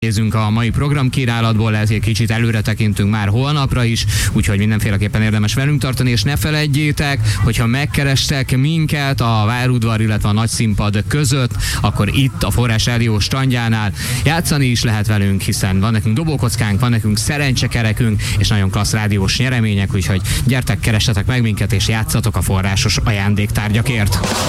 Nézzünk a mai programkínálatból, lehet, egy kicsit előre tekintünk már holnapra is, úgyhogy mindenféleképpen érdemes velünk tartani, és ne felejtjétek, hogyha megkerestek minket a Várudvar, illetve a Nagyszínpad között, akkor itt a Forrás Rádió standjánál játszani is lehet velünk, hiszen van nekünk dobókockánk, van nekünk szerencsekerekünk, és nagyon klassz rádiós nyeremények, úgyhogy gyertek, keressetek meg minket, és játszatok a forrásos ajándéktárgyakért.